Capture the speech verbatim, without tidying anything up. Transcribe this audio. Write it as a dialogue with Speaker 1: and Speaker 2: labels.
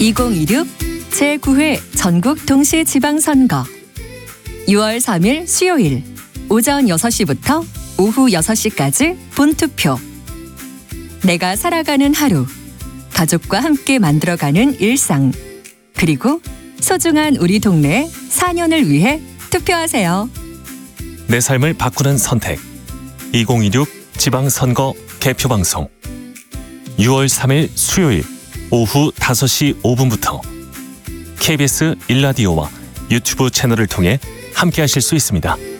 Speaker 1: 이천이십육 제구 회 전국 동시지방선거 유월 삼일 수요일 오전 여섯 시부터 오후 여섯 시까지 본투표. 내가 살아가는 하루, 가족과 함께 만들어가는 일상, 그리고 소중한 우리 동네 사 년을 위해 투표하세요.
Speaker 2: 내 삶을 바꾸는 선택. 이천이십육 지방선거 개표방송. 유월 삼일 수요일 오후 다섯 시 오 분부터 케이비에스 일 라디오와 유튜브 채널을 통해 함께하실 수 있습니다.